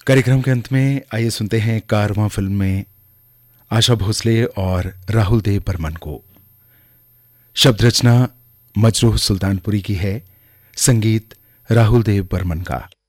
कार्यक्रम के अंत में आइए सुनते हैं कारवां फिल्म में आशा भोसले और राहुल देव बर्मन को। शब्द रचना मजरूह सुल्तानपुरी की है, संगीत राहुल देव बर्मन का।